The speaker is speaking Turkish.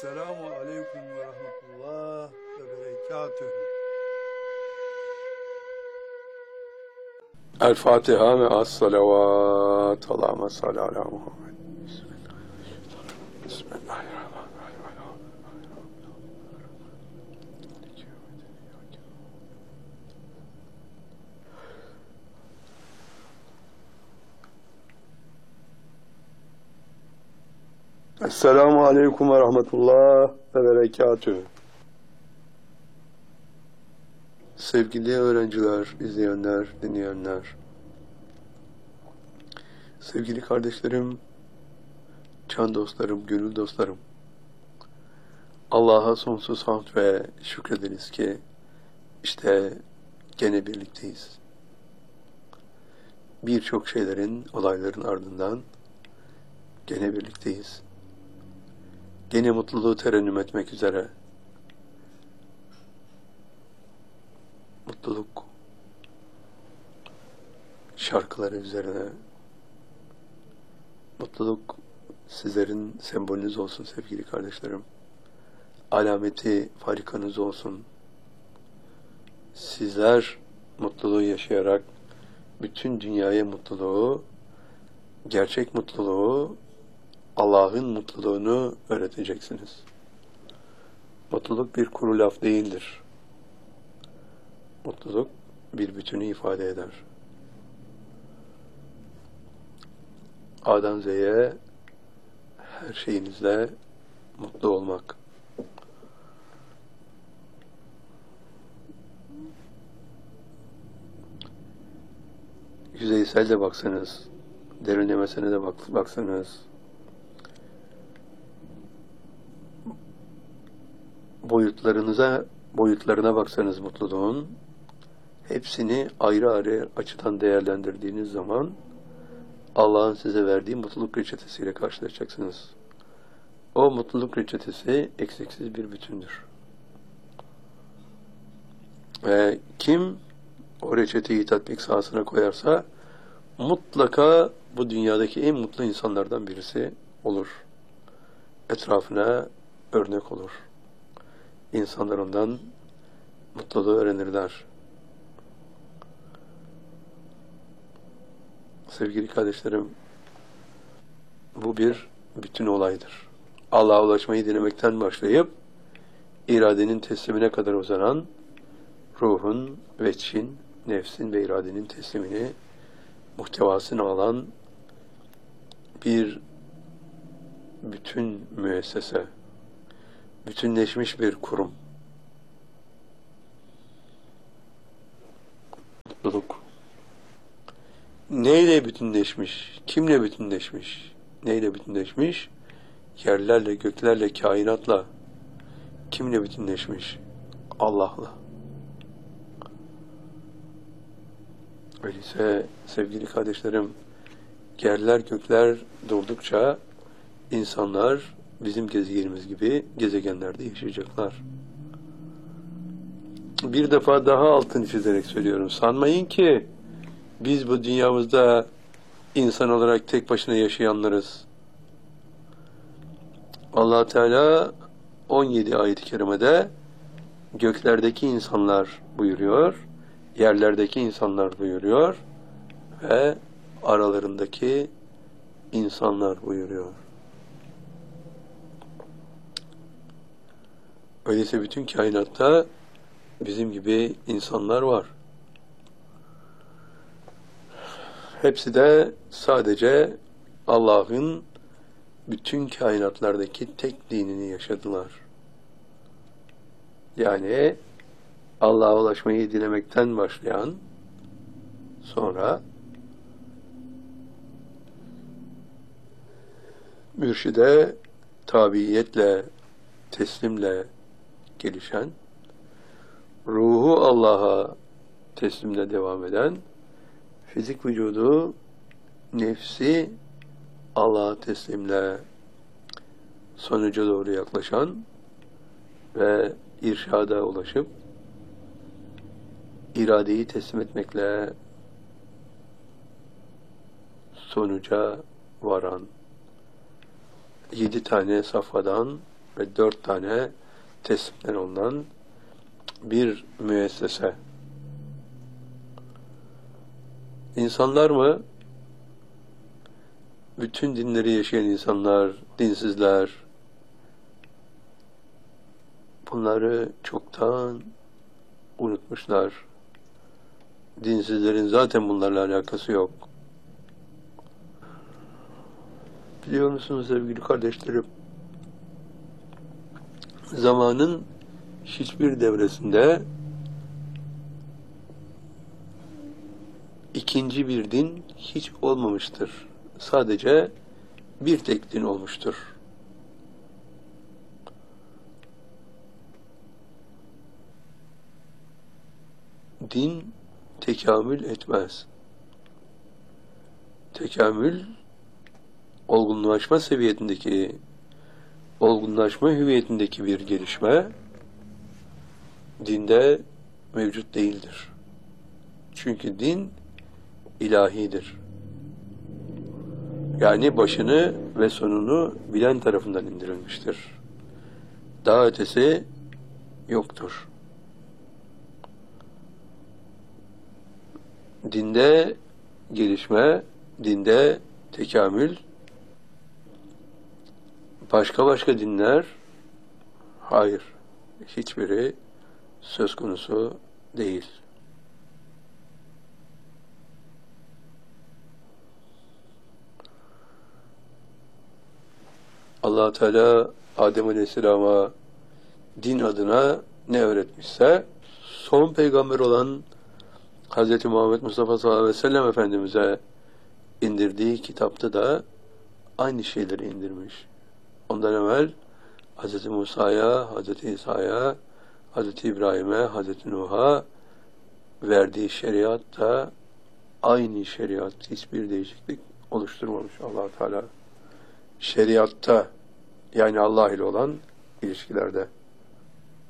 Selamun Aleyküm ve Rahmetullah ve Berekatühü. El Fatiha ve as-salavat. Allahümme salli ala Muhammed. Bismillahirrahmanirrahim. Esselamu Aleyküm ve Rahmetullah ve Berekatühü. Sevgili öğrenciler, izleyenler, dinleyenler, sevgili kardeşlerim, can dostlarım, gönül dostlarım, Allah'a sonsuz hamd ve şükrederiz ki işte gene birlikteyiz. Birçok şeylerin, olayların ardından gene birlikteyiz. Gene mutluluğu terennüm etmek üzere. Mutluluk şarkıları üzerine. Mutluluk sizlerin sembolünüz olsun sevgili kardeşlerim. Alameti farikanız olsun. Sizler mutluluğu yaşayarak bütün dünyaya mutluluğu, gerçek mutluluğu, Allah'ın mutluluğunu öğreteceksiniz. Mutluluk bir kuru laf değildir. Mutluluk bir bütünü ifade eder. A'dan Z'ye her şeyinizle mutlu olmak. Yüzeysel de baksanız, derinlemesine de baksanız, boyutlarına baksanız mutluluğun, hepsini ayrı ayrı açıdan değerlendirdiğiniz zaman Allah'ın size verdiği mutluluk reçetesiyle karşılaşacaksınız. O mutluluk reçetesi eksiksiz bir bütündür. Ve kim o reçeteyi tatbik sahasına koyarsa mutlaka bu dünyadaki en mutlu insanlardan birisi olur. Etrafına örnek olur. İnsanlar ondan mutluluğu öğrenirler. Sevgili kardeşlerim, bu bir bütün olaydır. Allah'a ulaşmayı dilemekten başlayıp iradenin teslimine kadar uzanan ruhun, veçhin, nefsin ve iradenin teslimini muhtevasını alan bir bütün müessese, bütünleşmiş bir kurum. Mutluluk. Neyle bütünleşmiş? Kimle bütünleşmiş? Neyle bütünleşmiş? Yerlerle, göklerle, kainatla. Kimle bütünleşmiş? Allah'la. Öyleyse sevgili kardeşlerim, yerler gökler durdukça insanlar bizim gezegenimiz gibi gezegenlerde yaşayacaklar. Bir defa daha altını çizerek söylüyorum. Sanmayın ki biz bu dünyamızda insan olarak tek başına yaşayanlarız. Allah Teala 17 ayet-i kerimede göklerdeki insanlar buyuruyor, yerlerdeki insanlar buyuruyor ve aralarındaki insanlar buyuruyor. Öyleyse bütün kainatta bizim gibi insanlar var. Hepsi de sadece Allah'ın bütün kainatlardaki tek dinini yaşadılar. Yani Allah'a ulaşmayı dilemekten başlayan, sonra mürşide tabiiyetle, teslimle gelişen, ruhu Allah'a teslimle devam eden, fizik vücudu, nefsi Allah'a teslimle sonuca doğru yaklaşan ve irşada ulaşıp iradeyi teslim etmekle sonuca varan 7 tane safhadan ve 4 tane teslimden olunan bir müessese. İnsanlar mı? Bütün dinleri yaşayan insanlar, dinsizler, bunları çoktan unutmuşlar. Dinsizlerin zaten bunlarla alakası yok. Biliyor musunuz sevgili kardeşlerim? Zamanın hiçbir devresinde ikinci bir din hiç olmamıştır. Sadece bir tek din olmuştur. Din tekamül etmez. Tekamül, olgunlaşma seviyetindeki, olgunlaşma hüviyetindeki bir gelişme dinde mevcut değildir. Çünkü din ilahidir. Yani başını ve sonunu bilen tarafından indirilmiştir. Daha ötesi yoktur. Dinde gelişme, dinde tekamül, başka dinler, hayır, hiçbiri söz konusu değil. Allah Teala Adem Aleyhisselam'a din adına ne öğretmişse, son peygamber olan Hz. Muhammed Mustafa sallallahu aleyhi ve sellem Efendimiz'e indirdiği kitapta da aynı şeyleri indirmiş. Ondan evvel Hz. Musa'ya, Hz. İsa'ya, Hz. İbrahim'e, Hz. Nuh'a verdiği şeriat da aynı şeriat. Hiçbir değişiklik oluşturmamış Allah Teala. Şeriatta, yani Allah ile olan ilişkilerde.